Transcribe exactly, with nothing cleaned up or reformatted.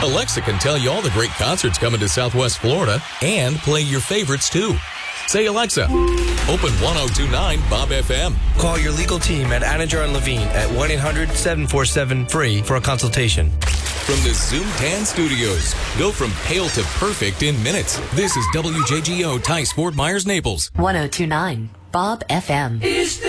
Alexa can tell you all the great concerts coming to Southwest Florida and play your favorites too. Say, Alexa, open ten twenty-nine Bob F M. Call your legal team at Anajar and Levine at one eight hundred seven four seven free for a consultation. From the Zoom Tan Studios, go from pale to perfect in minutes. This is W J G O Tice Fort Myers, Naples. ten twenty-nine Bob F M. Is